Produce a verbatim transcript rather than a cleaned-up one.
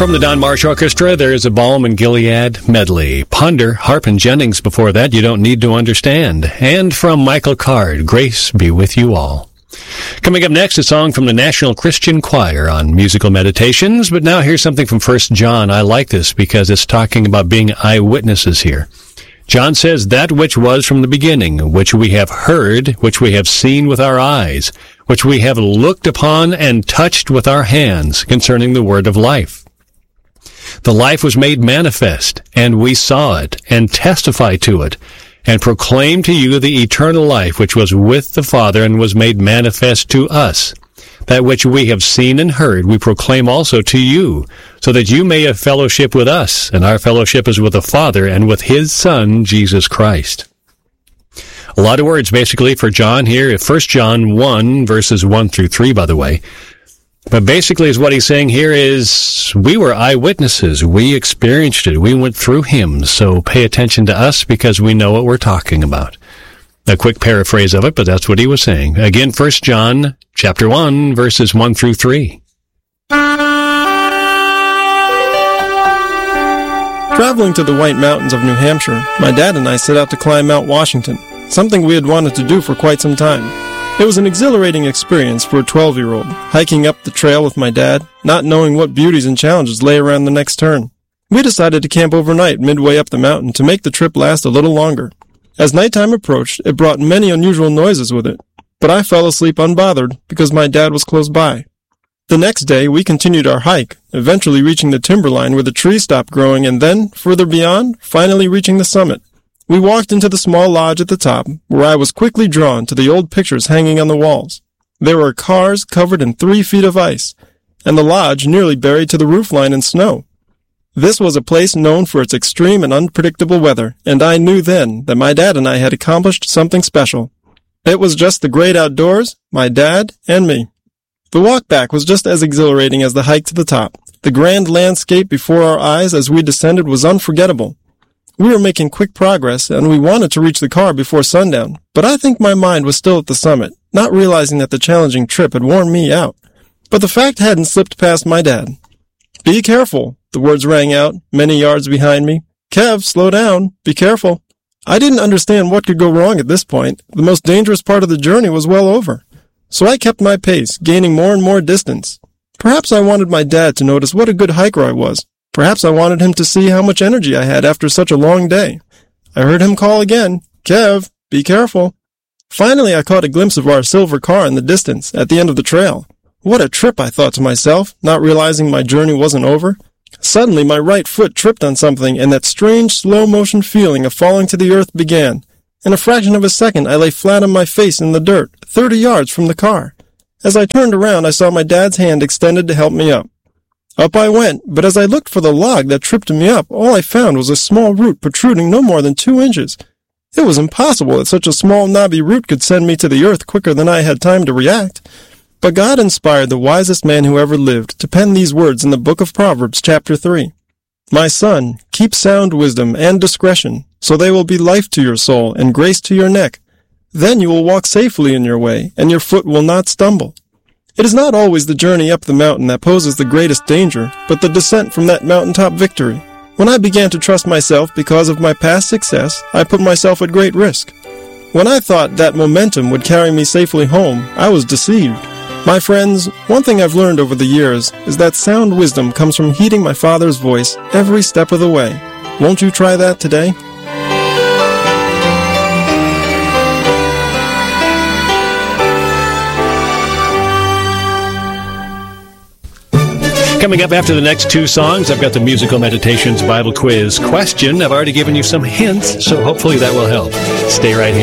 from the Don Marsh Orchestra, there's a Balm and Gilead medley. Ponder, Harp and Jennings before that, You Don't Need to Understand. And from Michael Card, Grace Be With You All. Coming up next, a song from the National Christian Choir on Musical Meditations. But now here's something from First John. I like this because it's talking about being eyewitnesses here. John says, that which was from the beginning, which we have heard, which we have seen with our eyes, which we have looked upon and touched with our hands concerning the word of life. The life was made manifest, and we saw it, and testify to it, and proclaim to you the eternal life which was with the Father and was made manifest to us. That which we have seen and heard we proclaim also to you, so that you may have fellowship with us, and our fellowship is with the Father and with His Son, Jesus Christ. A lot of words, basically, for John here. First John one, verses one through three, by the way. But basically, is what he's saying here is, we were eyewitnesses. We experienced it. We went through Him. So pay attention to us because we know what we're talking about. A quick paraphrase of it, but that's what he was saying. Again, First John chapter one, verses one through three. Traveling to the White Mountains of New Hampshire, my dad and I set out to climb Mount Washington, something we had wanted to do for quite some time. It was an exhilarating experience for a twelve-year-old, hiking up the trail with my dad, not knowing what beauties and challenges lay around the next turn. We decided to camp overnight midway up the mountain to make the trip last a little longer. As nighttime approached, it brought many unusual noises with it, but I fell asleep unbothered because my dad was close by. The next day, we continued our hike, eventually reaching the timberline where the trees stopped growing and then, further beyond, finally reaching the summit. We walked into the small lodge at the top, where I was quickly drawn to the old pictures hanging on the walls. There were cars covered in three feet of ice, and the lodge nearly buried to the roofline in snow. This was a place known for its extreme and unpredictable weather, and I knew then that my dad and I had accomplished something special. It was just the great outdoors, my dad, and me. The walk back was just as exhilarating as the hike to the top. The grand landscape before our eyes as we descended was unforgettable. We were making quick progress, and we wanted to reach the car before sundown, but I think my mind was still at the summit, not realizing that the challenging trip had worn me out. But the fact hadn't slipped past my dad. "Be careful," the words rang out, many yards behind me. "Kev, slow down. Be careful." I didn't understand what could go wrong at this point. The most dangerous part of the journey was well over. So I kept my pace, gaining more and more distance. Perhaps I wanted my dad to notice what a good hiker I was. Perhaps I wanted him to see how much energy I had after such a long day. I heard him call again, "Kev, be careful." Finally, I caught a glimpse of our silver car in the distance, at the end of the trail. What a trip, I thought to myself, not realizing my journey wasn't over. Suddenly, my right foot tripped on something, and that strange, slow-motion feeling of falling to the earth began. In a fraction of a second, I lay flat on my face in the dirt, thirty yards from the car. As I turned around, I saw my dad's hand extended to help me up. Up I went, but as I looked for the log that tripped me up, all I found was a small root protruding no more than two inches. It was impossible that such a small, knobby root could send me to the earth quicker than I had time to react. But God inspired the wisest man who ever lived to pen these words in the book of Proverbs, chapter three. "My son, keep sound wisdom and discretion, so they will be life to your soul and grace to your neck. Then you will walk safely in your way, and your foot will not stumble." It is not always the journey up the mountain that poses the greatest danger, but the descent from that mountaintop victory. When I began to trust myself because of my past success, I put myself at great risk. When I thought that momentum would carry me safely home, I was deceived. My friends, one thing I've learned over the years is that sound wisdom comes from heeding my Father's voice every step of the way. Won't you try that today? Coming up after the next two songs, I've got the Musical Meditations Bible Quiz question. I've already given you some hints, so hopefully that will help. Stay right here.